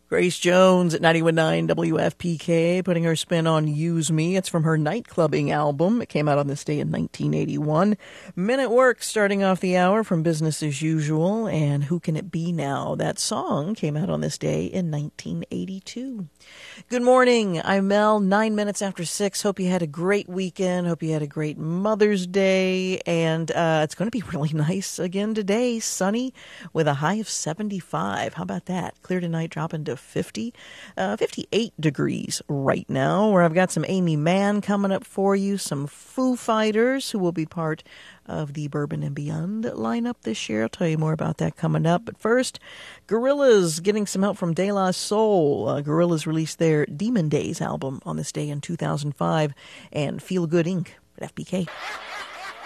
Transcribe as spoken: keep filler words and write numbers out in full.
Grace Jones at ninety-one point nine W F P K, putting her spin on Use Me. It's from her Nightclubbing album. It came out on this day in nineteen eighty-one. Men at Work starting off the hour from Business as Usual, and Who Can It Be Now? That song came out on this day in nineteen eighty-two. Good morning. I'm Mel, nine minutes after six. Hope you had a great weekend. Hope you had a great Mother's Day. And uh, it's going to be really nice again today. Sunny with a high of seventy-five. How about that? Clear tonight, dropping to fifty. Uh, fifty-eight degrees right now, where I've got some Amy Mann coming up for you. Some Foo Fighters who will be part of the Bourbon and Beyond lineup this year. I'll tell you more about that coming up. But first, Gorillaz getting some help from De La Soul. Uh, Gorillaz released their Demon Days album on this day in two thousand five, and Feel Good Incorporated at F B K.